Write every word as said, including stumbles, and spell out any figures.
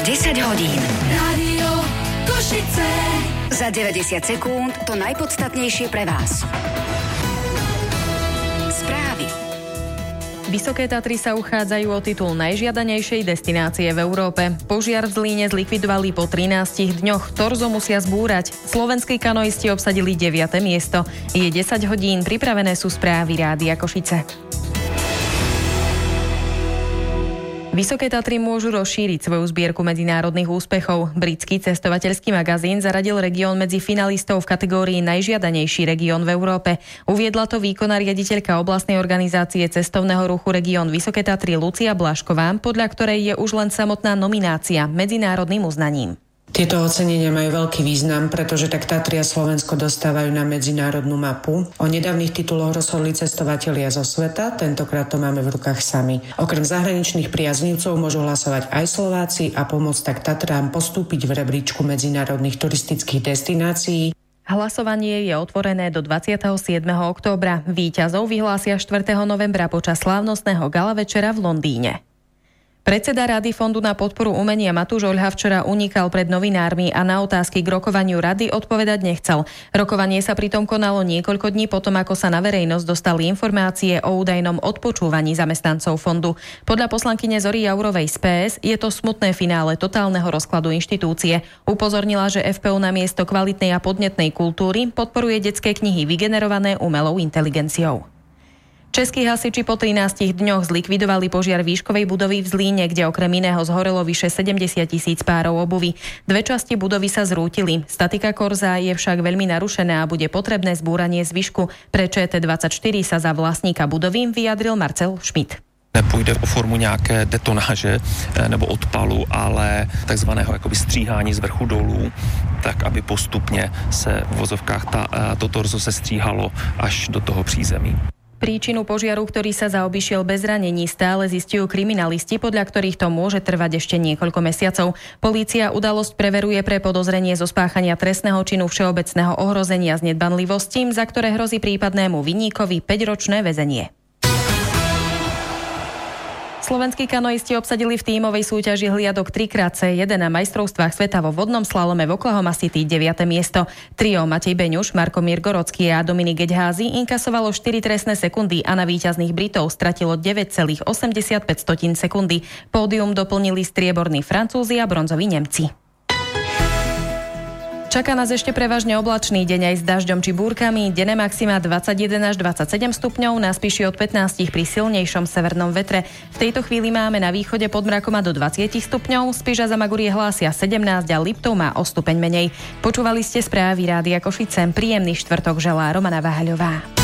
desať hodín. Rádio Košice. Za deväťdesiat sekúnd to najpodstatnejšie pre vás. Správy. Vysoké Tatry sa uchádzajú o titul najžiadanejšej destinácie v Európe. Požiar v Zlíne zlikvidovali po trinástich dňoch. Torzo musia zbúrať. Slovenskí kanoisti obsadili deviate miesto. Je desať hodín, pripravené sú správy Rádia Košice. Vysoké Tatry môžu rozšíriť svoju zbierku medzinárodných úspechov. Britský cestovateľský magazín zaradil región medzi finalistov v kategórii najžiadanejší región v Európe. Uviedla to výkonná riaditeľka oblastnej organizácie cestovného ruchu región Vysoké Tatry Lucia Blašková, podľa ktorej je už len samotná nominácia medzinárodným uznaním. Tieto ocenenia majú veľký význam, pretože tak Tatry a Slovensko dostávajú na medzinárodnú mapu. O nedávnych tituloch rozhodli cestovatelia zo sveta, tentokrát to máme v rukách sami. Okrem zahraničných priaznivcov môžu hlasovať aj Slováci a pomôcť tak Tatrám postúpiť v rebríčku medzinárodných turistických destinácií. Hlasovanie je otvorené do dvadsiateho siedmeho októbra. Víťazov vyhlásia štvrtého novembra počas slávnostného gala večera v Londýne. Predseda Rady Fondu na podporu umenia Matúš Oľha včera unikal pred novinármi a na otázky k rokovaniu rady odpovedať nechcel. Rokovanie sa pritom konalo niekoľko dní potom, ako sa na verejnosť dostali informácie o údajnom odpočúvaní zamestnancov fondu. Podľa poslankyne Zory Jaurovej z pé es je to smutné finále totálneho rozkladu inštitúcie. Upozornila, že ef pé ú namiesto kvalitnej a podnetnej kultúry podporuje detské knihy vygenerované umelou inteligenciou. Českí hasiči po trinástich dňoch zlikvidovali požiar výškovej budovy v Zlíne, kde okrem iného zhorelo vyše sedemdesiat tisíc párov obuvy. Dve časti budovy sa zrútili. Statika korza je však veľmi narušená a bude potrebné zbúranie zvyšku. Pre ČT dvadsaťštyri sa za vlastníka budovy vyjadril Marcel Schmidt. Nepůjde o formu nějaké detonáže nebo odpalu, ale takzvaného jakoby stříhání z vrchu dolů, tak aby postupně se v vozovkách ta, to torzo se stříhalo až do toho přízemí. Príčinu požiaru, ktorý sa zaobišiel bez ranení, stále zistujú kriminalisti, podľa ktorých to môže trvať ešte niekoľko mesiacov. Polícia udalosť preveruje pre podozrenie zo spáchania trestného činu všeobecného ohrozenia z nedbanlivosti, za ktoré hrozí prípadnému vinníkovi päťročné väzenie. Slovenskí kanoisti obsadili v tímovej súťaži hliadok tri krát cé jeden na majstrovstvách sveta vo vodnom slalome v Oklahoma City deviate miesto. Trio Matej Beňuš, Markomír Gorocký a Dominik Geďházy inkasovalo štyri trestné sekundy a na víťazných Britov stratilo deväť celá osemdesiatpäť sekundy. Pódium doplnili strieborní Francúzi a bronzoví Nemci. Čaká nás ešte prevažne oblačný deň aj s dažďom či búrkami. Denné maxima dvadsaťjeden až dvadsaťsedem stupňov, na Spiši od pätnásť pri silnejšom severnom vetre. V tejto chvíli máme na východe pod mrakom a do dvadsať stupňov, Spiš a Zamagurie hlásia sedemnásť a Liptov má o stupeň menej. Počúvali ste správy Rádia Košice. Príjemný štvrtok želá Romana Váhaľová.